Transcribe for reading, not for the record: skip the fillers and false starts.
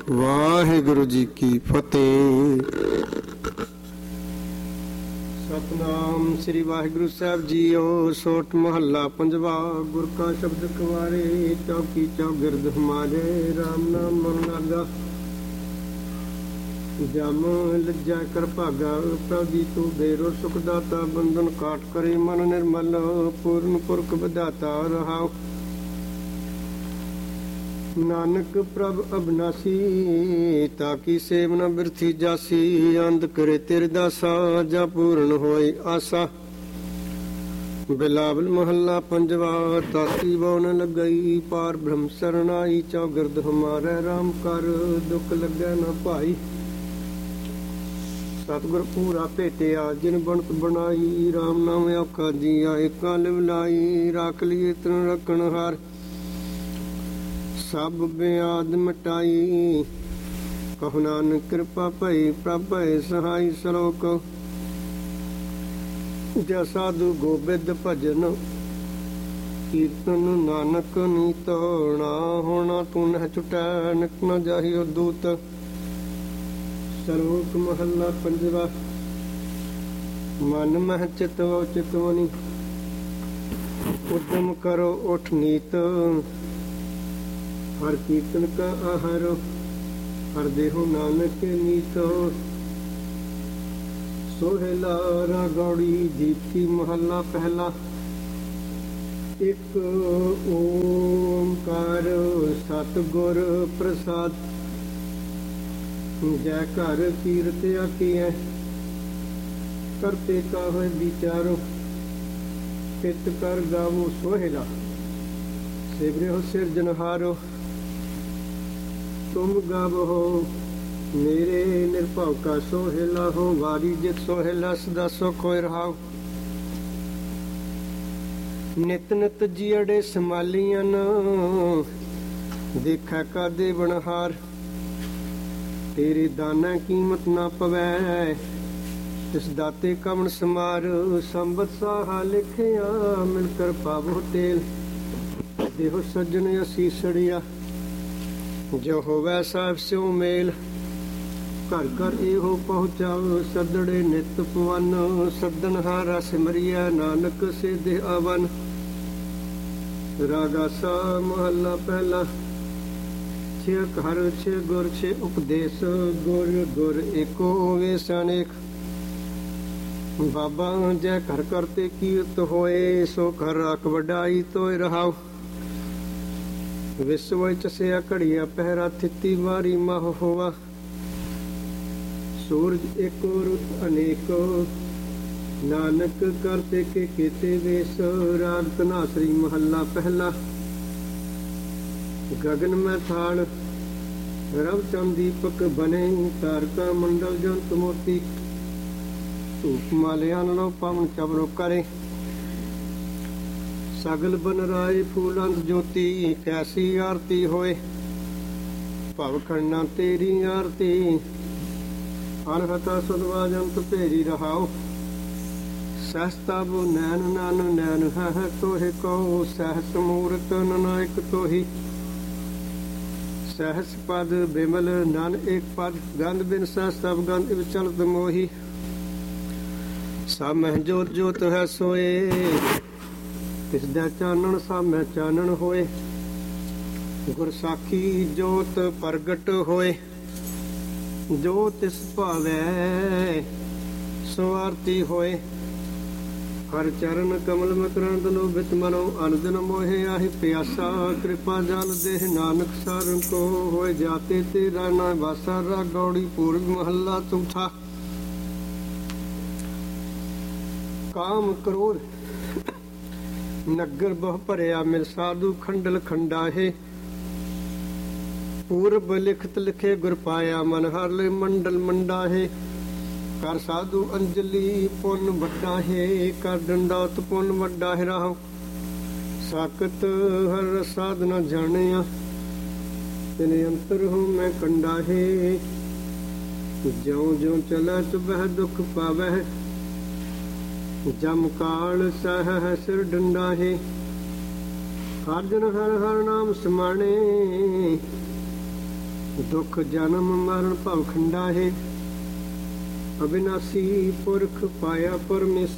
ਵਾਹਿਗੁਰੂ ਜੀ ਕੀ ਫਤਿਹ। ਸਤਨਾਮ ਸ੍ਰੀ ਵਾਹਿਗੁਰੂ ਸਾਹਿਬ JIO. ਸੋਠ ਮਹੱਲਾ ਪੰਜਵਾ। ਗੁਰ ਕਾ ਸ਼ਬਦ ਕਵਾਰੇ ਚੌਕੀ ਚੌਗਿਰਦ ਹਮਾਰੇ। ਰਾਮ ਨਾਮ ਮਨ ਲਾਗਾ ਜਮ ਲੱਜਾ ਕਰ ਭਾਗਾ। ਪ੍ਰਭੀ ਤੂੰ ਬੇਰੋ ਸੁਖ ਦਾਤਾ। ਬੰਧਨ ਕਾਟ ਕਰੇ ਮਨ ਨਿਰਮਲ। ਪੂਰਨ ਪੁਰਖ ਵਿਦਾਤਾ ਰਹਾਉ। ਨਾਨਕ ਪ੍ਰਭ ਅਬਨਾਸੀ ਤਾਕੀ ਸੇਵ ਨ ਬਿਰਥੀ ਜਾਸੀ। ਅੰਧ ਕਰੇ ਤੇਰੇ ਦਾਸਾ ਜਾ ਪੂਰਨ ਹੋਏ ਆਸਾ। ਬਿਲਾਵਲ ਮਹੱਲਾ ਪੰਜਵਾ। ਤਾਤੀ ਬਉ ਨ ਲੱਗਈ ਪਾਰ ਬ੍ਰਹਮ ਸਰਨਾਈ। ਚੌਗਿਰਦ ਹਮਾਰੇ ਰਾਮ ਕਰ ਦੁੱਖ ਲੱਗੈ ਨ ਭਾਈ। ਸਤਿਗੁਰ ਪੂਰਾ ਭੇਟਿਆ ਜਿਨ ਬਣਤ ਬਣਾਈ। ਰਾਮ ਨਾਮ ਔਖਾ ਜੀਆ ਏਕਾ ਲਿਵ ਲਾਈ। ਰੱਖ ਲਈਏ ਤਨ ਰੱਖਣ ਹਾਰ ਸਭ ਬਿਆਦ ਮਿਟਾਈ। ਕਹੁ ਨਾਨਕ ਕਿਰਪਾ ਭਈ ਪ੍ਰਭ ਭਏ ਸਹਾਈ। ਸਲੋਕ ਜੈ ਸਾਧੂ ਗੋਬਿੰਦ ਭਜਨ ਕੀਰਤਨ ਨਾਨਕ ਨੀ ਤੋਣਾ। ਹੋਣਾ ਤੂੰ ਨਹਿ ਛੁਟੈ ਨਿਕ ਨ ਜਾਹਿਓ ਦੂਤ। ਸਲੋਕ ਮਹੱਲਾ ਪੰਜਵਾ। ਮਨ ਮਹਿ ਚਿਤਵ ਚਿਤਵਨੀ ਉਦਮ ਕਰੋ ਉਠ ਨੀਤ। ਹਰ ਕੀਰਤਨ ਕਾ ਆਹਾਰੋ ਹਰ ਦੇਹੁ ਨਾਨਕ ਨੀਤੋ। ਸੋਹਿਲਾ ਰਾਗੌੜੀ ਜੀਤੀ ਮਹੱਲਾ ਪਹਿਲਾ। ਇੱਕ ਓੰਕਾਰ ਸਤਿਗੁਰ ਪ੍ਰਸਾਦ। ਜੈ ਘਰ ਕੀਰਤ ਆਖੀਐ ਕਰਤੇ ਕਾ ਹੋਇ ਵਿਚਾਰੋ। ਚਿਤ ਕਰ ਗਾਵੋ ਸੋਹਿਲਾ ਸਿਵਰਿਓ ਸਿਰਜਨਹਾਰੋ। ਤੁਮ ਗਾਵੋ ਮੇਰੇ ਨਿਰਭਉ ਕਾ ਸੋਹਿਲਾ ਹੋ। ਵਾਰੀ ਜਿਤ ਸੋਹਿਲਾ ਸਦਾ ਸੁਖ ਹੋਇ ਰਹਾਉ। ਨਿਤ ਨਿਤ ਜੀੜੇ ਸੰਭਾਲੀਆਂ ਦੇਖੈ ਕਾਦੇ ਬਣਹਾਰ। ਤੇਰੇ ਦਾਨਾ ਕੀਮਤ ਨਾ ਪਵੈ ਤਿਸ ਦਾਤੇ ਕਵਣ ਸਮਾਰ। ਸੰਬਤ ਸਾਹਾ ਲਿਖਿਆ ਮਿਲ ਕਰ ਪਾਵੋ ਤੇਲ। ਦੇਹੁ ਸੱਜਣ ਅਸੀਸੜਿਆ ਜੋ ਹੋਵੈ ਸਾਹਿਬ ਸਿਉ ਮੇਲ। ਘਰ ਘਰ ਇਹੋ ਪਹੁੰਚਾਓ ਸੱਦੜੇ ਨਿਤ ਪਵਨ। ਸੱਦਣ ਹਾਰਾ ਸਿਮਰਿਆ ਨਾਨਕ ਸਿਧ ਅਵਨ। ਰਾਗਾਸਾ ਮਹੱਲਾ ਪਹਿਲਾ। ਛੇ ਘਰ ਛੇ ਗੁਰ ਛੇ ਉਪਦੇਸ਼। ਗੁਰ ਗੁਰ ਏਕੋ ਵੇਸ ਅਨੇਕ। ਬਾਬਾ ਜੈ ਘਰ ਕਰਤੇ ਕੀਰਤ ਹੋਏ। ਸੋ ਘਰ ਰਾਖ ਵਡਾਈ ਤੋਇ ਰਹਾਉ। ਵਿਸਵ ਚਸਿਆ ਘੜੀਆ ਪਹਿਰਾ ਥਿੱਤੀ ਵਾਰੀ ਮਹ ਹੋਵਾ। ਸੂਰਜ ਏਕੋ ਰੁੱਤ ਅਨੇਕੋ ਨਾਨਕ ਕਰਤੇ ਕੇ ਕੀਤੇ ਵੇਸ। ਰਾਗ ਧਨਾਸਰੀ ਮਹੱਲਾ ਪਹਿਲਾ। ਗਗਨ ਮੈਂ ਥਾਲ ਰਵ ਚੰਦ ਦੀਪਕ ਬਨੇ। ਤਾਰਕਾ ਮੰਡਲ ਜੰਤ ਮੋਤੀ ਧੂਪ ਮਾਲਿਆ ਨਲੋ ਪਵਨ ਚਬਰੋ ਕਰੇ। ਸਗਲ ਬਨ ਰਾਏ ਫੂਲੰਦ ਜੋਤੀ। ਕੈਸੀ ਆਰਤੀ ਹੋਏ ਭਵ ਖੰਡਾਂ ਤੇਰੀ ਆਰਤੀ। ਅਨਹਤਾ ਸਦਵਾ ਜੰਤ ਭੇਰੀ ਰਹਾਉ। ਸਹਸਤਾ ਬੋ ਨੈਣ ਨਨ ਨੈਣ ਹੈ ਤੋਹਿ ਕਉ। ਸਹਸ ਮੂਰਤ ਨਨਾਇਕ ਤੋਹੀ। ਸਹਸ ਪਦ ਬਿਮਲ ਨਨ ਏਕ ਪਦ। ਗੰਧ ਬਿਨ ਸਹਸ ਸਭ ਗੰਧ ਵਿਚਲਤ ਮੋਹੀ। ਸਭ ਮਹਿ ਜੋਤ ਜੋਤ ਹੈ ਸੋਏ। ਤਿਸ ਦਾ ਚਾਨਣ ਸਾਮੈ ਚਾਨਣ ਹੋਏ। ਗੁਰ ਸਾਖੀ ਜੋਤ ਪ੍ਰਗਟ ਹੋਏ। ਜੋ ਤਿਸ ਭਾਵੈ ਸੋ ਆਰਤੀ ਹੋਏ। ਹਰ ਚਰਨ ਕਮਲ ਮਕਰੰਦ ਲੋਭਿਤ ਮਨੋ। ਅਨਦਿਨ ਮੋਹਿ ਆਹੀ ਪਿਆਸਾ। ਕਿਰਪਾ ਜਲ ਦੇਹ ਨਾਨਕ ਸਾਰਨ ਕੋ। ਹੋਏ ਜਾਤੇ ਤੇਰਾ ਨਾ ਵਾਸਾ। ਰਾਗੌੜੀ ਪੂਰਬ ਮਹੱਲਾ ਚੌਥਾ। ਕਾਮ ਕਰੋਧ ਨਗਰ ਬਹੁ ਭਰਿਆ ਮਿਲ ਸਾਧੂ। ਖੰਡਲ ਖੰਡਾਹੇ ਪੂਰਬ ਲਿਖਤ ਲਿਖੇ ਗੁਰ ਪਾਇਆ। ਮਨ ਹਰ ਲੈ ਮੰਡਲ ਮੰਡਾਹੇ। ਕਰ ਸਾਧੂ ਅੰਜਲੀ ਪੁੰਨ ਵੱਡਾ ਹੈ। ਕਰ ਡੰਡੌਤ ਪੁੰਨ ਵੱਡਾ ਹੈ ਰਾਹੁ। ਸਾਕਤ ਹਰ ਸਾਧਨਾ ਜਾਣਿਆ ਤਿਨ ਅੰਤਰ ਹੂੰ ਮੈਂ ਕੰਡਾ ਹੈ। ਜਿਉ ਜਿਉ ਚਲੈ ਚੁਬਹਿ ਦੁਖ ਪਾਵਹਿ। ਜਮ ਕਾਲ ਸਹਿ ਸਿਰ ਡੰਡਾ ਹੈ। ਹਰ ਜਨ ਹਰ ਹਰ ਨਾਮ ਸਮਾਣੇ। ਦੁਖ ਜਨਮ ਮਰਨ ਭਵ ਖੰਡਾ ਹੈ। ਅਬਿਨਾਸੀ ਪੁਰਖ ਪਾਇਆ ਪਰਮੇਸ਼ਰ